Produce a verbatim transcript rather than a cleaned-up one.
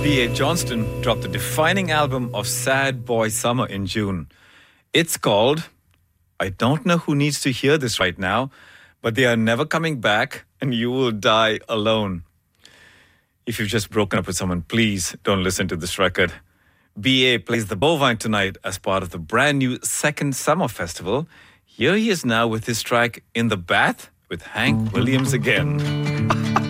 B A. Johnston dropped the defining album of sad boy summer in June. It's called, I don't know who needs to hear this right now, but they are never coming back and you will die alone. If you've just broken up with someone, please don't listen to this record. B A plays the Bovine tonight as part of the brand new Second Summer Festival. Here he is now with his track In the Bath with Hank Williams again.